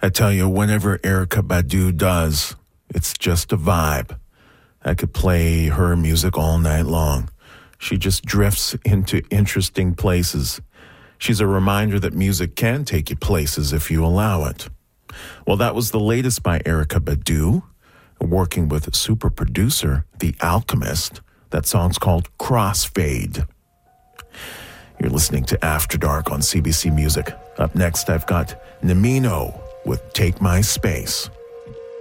I tell you, whenever Erykah Badu does, it's just a vibe. I could play her music all night long. She just drifts into interesting places. She's a reminder that music can take you places if you allow it. Well, that was the latest by Erykah Badu, working with super producer The Alchemist. That song's called Crossfade. You're listening to After Dark on CBC Music. Up next, I've got Namino with Take My Space.